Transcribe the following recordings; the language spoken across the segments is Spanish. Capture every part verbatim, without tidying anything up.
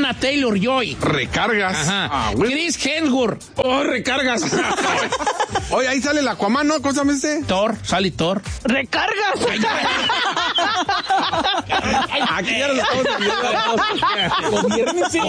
Anya Taylor-Joy. Recargas. Ajá. Ah, güey. Chris Hemsworth. Oh, recargas. Oye, ahí sale el Aquaman, ¿no? ¿Cómo se llama este? Thor, sale Thor. ¡Recargas! Aquí ya lo estamos viendo. Gobiérnese.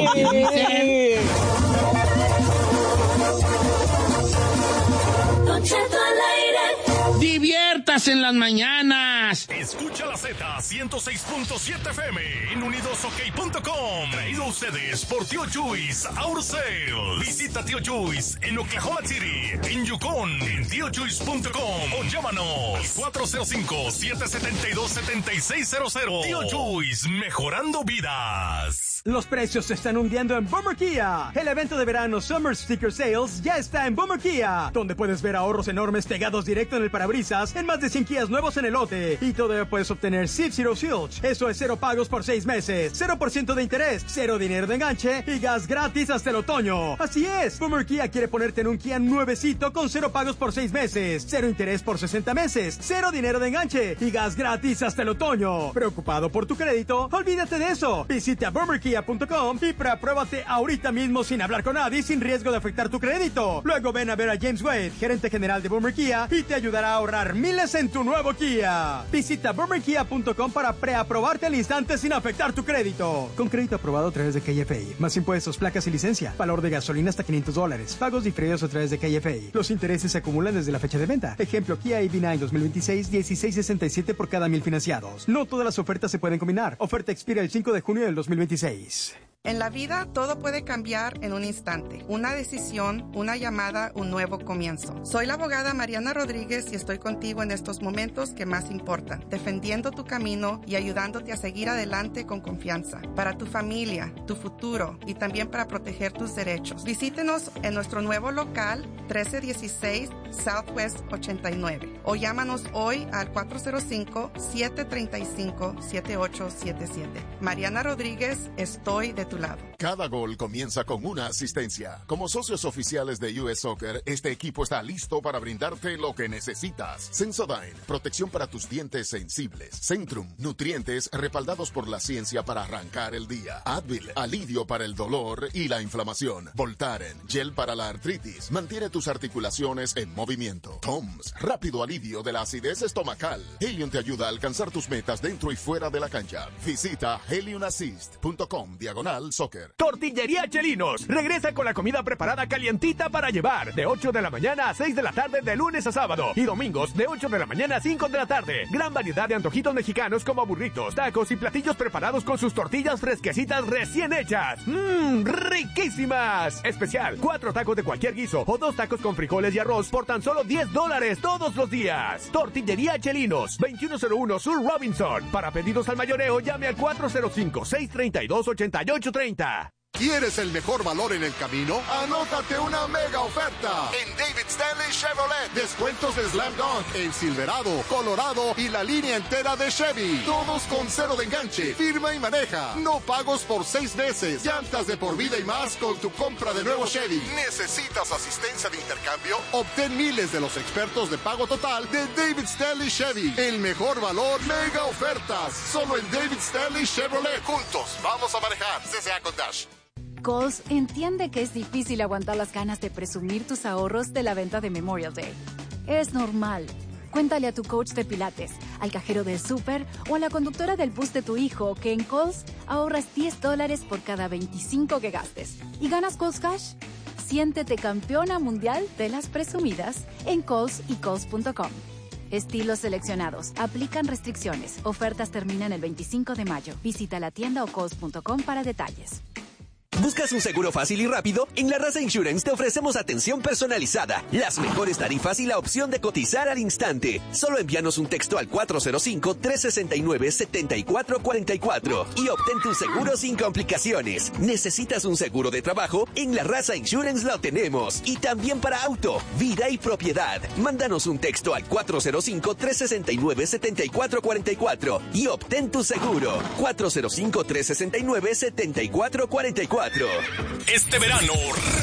Don Cheto al aire. Diviértase en las mañanas. Escucha la Z ciento seis punto siete F M en unidos ok punto com. Traído a ustedes por Tío Chuys Auto Sales. Visita Tío Chuys en Oklahoma City, en Yukon, en tío chuys punto com o llámanos cuatro cero cinco, siete siete dos, siete seis cero cero. Tío Chuys, mejorando vidas. Los precios se están hundiendo en Boomer Kia. El evento de verano Summer Sticker Sales ya está en Boomer Kia, donde puedes ver ahorros enormes pegados directo en el parabrisas en más de cien Kias nuevos en el lote. Y todavía puedes obtener Zip Zero Silch. Eso es cero pagos por seis meses, cero por ciento de interés, cero dinero de enganche y gas gratis hasta el otoño. Así es, Boomer Kia quiere ponerte en un Kia nuevecito con cero pagos por seis meses, cero interés por sesenta meses, cero dinero de enganche y gas gratis hasta el otoño. ¿Preocupado por tu crédito? Olvídate de eso. Visita boomer kia punto com y pruébate ahorita mismo sin hablar con nadie, sin riesgo de afectar tu crédito. Luego ven a ver a James Wade, gerente general de Boomer Kia, y te ayudará a ahorrar miles en tu nuevo Kia. Visita boomer kia punto com para preaprobarte al instante sin afectar tu crédito. Con crédito aprobado a través de K F A. Más impuestos, placas y licencia. Valor de gasolina hasta quinientos dólares. Pagos diferidos a través de K F A. Los intereses se acumulan desde la fecha de venta. Ejemplo, Kia E V nueve dos mil veintiséis, dieciséis sesenta y siete por cada mil financiados. No todas las ofertas se pueden combinar. Oferta expira el cinco de junio del dos mil veintiséis. En la vida todo puede cambiar en un instante. Una decisión, una llamada, un nuevo comienzo. Soy la abogada Mariana Rodríguez y estoy contigo en estos momentos que más importan, defendiendo tu camino y ayudándote a seguir adelante con confianza. Para tu familia, tu futuro y también para proteger tus derechos. Visítenos en nuestro nuevo local trece dieciséis Southwest ochenta y nueve o llámanos hoy al cuatro cero cinco, siete tres cinco, siete ocho siete siete. Mariana Rodríguez, estoy de tu lado. Cada gol comienza con una asistencia. Como socios oficiales de U S Soccer, este equipo está listo para brindarte lo que necesitas. Sensodyne, protección para tus dientes sensibles. Centrum, nutrientes respaldados por la ciencia para arrancar el día. Advil, alivio para el dolor y la inflamación. Voltaren, gel para la artritis, mantiene tus articulaciones en movimiento. Toms, rápido alivio de la acidez estomacal. Helium te ayuda a alcanzar tus metas dentro y fuera de la cancha. Visita helium assist punto com diagonal soccer. Tortillería Chelinos regresa con la comida preparada calientita para llevar, de ocho de la mañana a seis de la tarde de lunes a sábado y domingos de ocho de la mañana a cinco de la tarde. Gran variedad de antojitos mexicanos como burritos, tacos y platillos preparados con sus tortillas fresquecitas recién hechas. ¡Mmm! ¡Riquísimas! Especial, cuatro tacos de cualquier guiso o dos tacos con frijoles y arroz por tan solo diez dólares todos los días. Tortillería Chelinos, veintiuno cero uno Sur Robinson. Para pedidos al mayoreo, llame al cuatro cero cinco, seis tres dos, ocho ocho tres cero. ¿Quieres el mejor valor en el camino? Anótate una mega oferta en David Stanley Chevrolet. Descuentos de Slam Dunk en Silverado, Colorado y la línea entera de Chevy. Todos con cero de enganche. Firma y maneja. No pagos por seis meses. Llantas de por vida y más con tu compra de nuevo Chevy. ¿Necesitas asistencia de intercambio? Obtén miles de los expertos de pago total de David Stanley Chevy. El mejor valor, mega ofertas. Solo en David Stanley Chevrolet. Juntos, vamos a manejar. C C A con Dash. Kohl's entiende que es difícil aguantar las ganas de presumir tus ahorros de la venta de Memorial Day. Es normal. Cuéntale a tu coach de pilates, al cajero del súper o a la conductora del bus de tu hijo que en Kohl's ahorras diez dólares por cada veinticinco que gastes. ¿Y ganas Kohl's Cash? Siéntete campeona mundial de las presumidas en Kohl's y Kohl's punto com. Estilos seleccionados. Aplican restricciones. Ofertas terminan el veinticinco de mayo. Visita la tienda o Kohl's punto com para detalles. ¿Buscas un seguro fácil y rápido? En La Raza Insurance te ofrecemos atención personalizada, las mejores tarifas y la opción de cotizar al instante. Solo envíanos un texto al cuatro cero cinco, tres seis nueve, siete cuatro cuatro cuatro y obtén tu seguro sin complicaciones. ¿Necesitas un seguro de trabajo? En La Raza Insurance lo tenemos. Y también para auto, vida y propiedad. Mándanos un texto al cuatro cero cinco, tres seis nueve, siete cuatro cuatro cuatro y obtén tu seguro. cuatro cero cinco, tres seis nueve, siete cuatro cuatro cuatro. Este verano